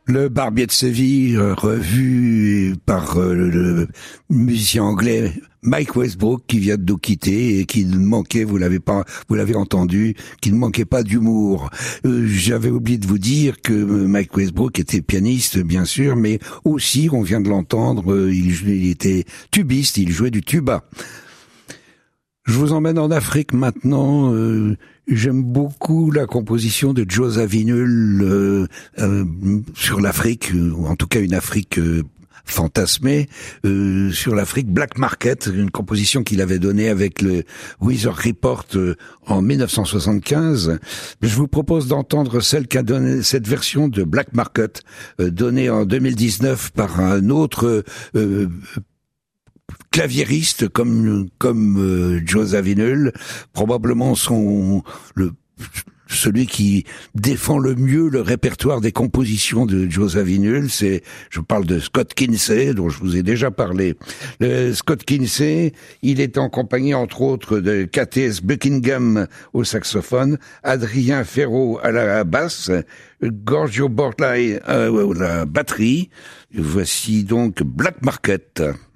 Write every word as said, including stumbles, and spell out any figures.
Le Barbier de Séville, euh, revu par euh, le, le musicien anglais Mike Westbrook, qui vient de nous quitter et qui ne manquait, vous l'avez pas, vous l'avez entendu, qui ne manquait pas d'humour. Euh, j'avais oublié de vous dire que Mike Westbrook était pianiste, bien sûr, mais aussi, on vient de l'entendre, euh, il, il était tubiste, il jouait du tuba. Je vous emmène en Afrique maintenant. Euh, j'aime beaucoup la composition de Joe Zawinul euh, euh, sur l'Afrique, ou en tout cas une Afrique euh, fantasmée, euh, sur l'Afrique Black Market, une composition qu'il avait donnée avec le Weather Report euh, en dix-neuf cent soixante-quinze. Je vous propose d'entendre celle qu'a donné cette version de Black Market, euh, donnée en deux mille dix-neuf par un autre euh, claviériste comme comme euh, Joe Zawinul, probablement son le celui qui défend le mieux le répertoire des compositions de Joe Zawinul. C'est, je parle de Scott Kinsey, dont je vous ai déjà parlé. Le Scott Kinsey, il est en compagnie entre autres de K T S Buckingham au saxophone, Adrien Ferro à la basse, Giorgio Borlai à la batterie. Voici donc Black Market.